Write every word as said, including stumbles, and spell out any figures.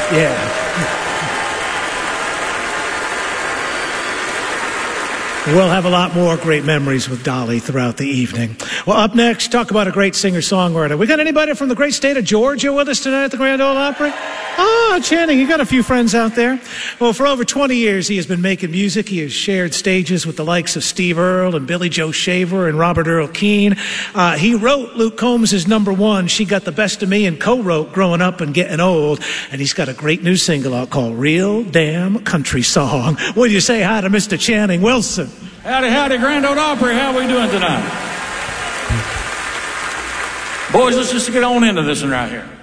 Yeah. We'll have a lot more great memories with Dolly throughout the evening. Well, up next, talk about a great singer-songwriter. We got anybody from the great state of Georgia with us tonight at the Grand Ole Opry? Ah, Channing, you got a few friends out there. Well, for over twenty years, he has been making music. He has shared stages with the likes of Steve Earle and Billy Joe Shaver and Robert Earl Keen. Uh, he wrote Luke Combs' number one, She Got the Best of Me, and co-wrote Growing Up and Getting Old. And he's got a great new single out called Real Damn Country Song. Will you say hi to Mister Channing Wilson? Howdy, howdy, Grand Ole Opry. How we doing tonight? Boys, let's just get on into this one right here.